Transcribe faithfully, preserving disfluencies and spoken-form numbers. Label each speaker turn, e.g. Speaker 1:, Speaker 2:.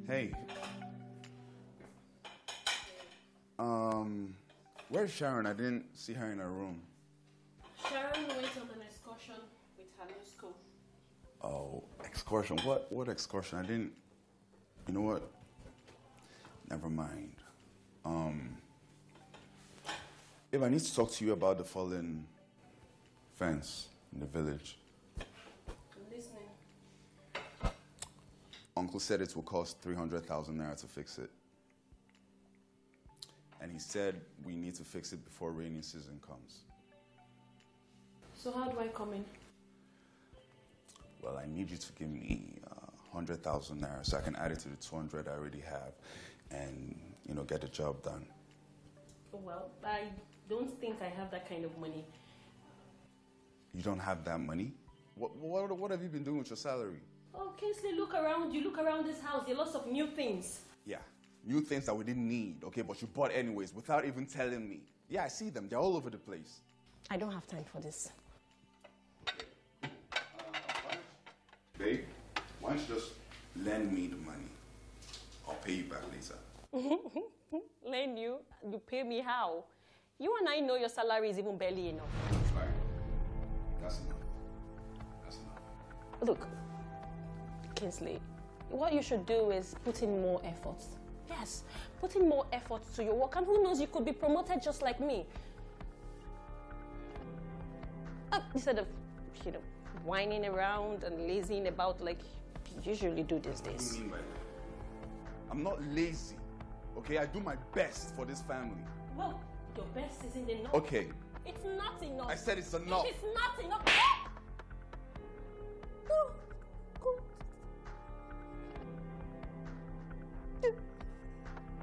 Speaker 1: Hey. Um, where's Sharon? I didn't see her in her room.
Speaker 2: Sharon went on an excursion with her new school.
Speaker 1: Oh, excursion. What what excursion? I didn't... You know what? Never mind. Um, If I need to talk to you about the fallen fence in the village.
Speaker 2: I'm listening.
Speaker 1: Uncle said it will cost three hundred thousand naira to fix it. And he said we need to fix it before rainy season comes.
Speaker 2: So how do I come in?
Speaker 1: Well, I need you to give me uh, one hundred thousand naira so I can add it to the two hundred I already have and, you know, get the job done.
Speaker 2: Well, I don't think I have that kind of money.
Speaker 1: You don't have that money? What, what, what have you been doing with your salary?
Speaker 2: Oh, Kingsley, look around. You look around this house. There are lots of new things.
Speaker 1: Yeah, new things that we didn't need, okay, but you bought anyways without even telling me. Yeah, I see them. They're all over the place.
Speaker 2: I don't have time for this.
Speaker 1: Uh, Babe, why don't you just lend me the money? I'll pay you back later.
Speaker 2: Lend you? You pay me how? You and I know your salary is even barely enough.
Speaker 1: Fine. That's enough. That's enough.
Speaker 2: Look, Kingsley, what you should do is put in more effort. Yes, put in more effort to your work, and who knows, you could be promoted just like me. Uh, instead of, you know, whining around and lazying about like you usually do these days.
Speaker 1: What do you mean by that? I'm not lazy, okay? I do my best for this family.
Speaker 2: Well, your best isn't enough.
Speaker 1: Okay.
Speaker 2: It's not enough.
Speaker 1: I said it's enough.
Speaker 2: It's not enough.